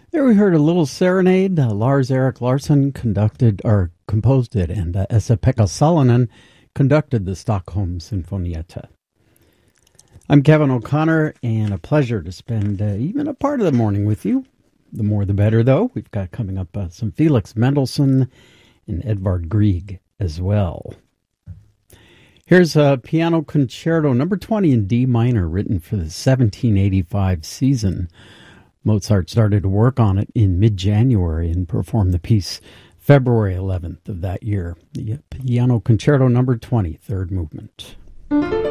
There we heard a little serenade. Lars Erik Larsson composed it, and Esa-Pekka Salonen conducted the Stockholm Sinfonietta. I'm Kevin O'Connor, and a pleasure to spend even a part of the morning with you. The more the better, though. We've got coming up some Felix Mendelssohn and Edvard Grieg as well. Here's a piano concerto number 20 in D minor, written for the 1785 season. Mozart started to work on it in mid-January and performed the piece February 11th of that year. The piano concerto number 20, third movement.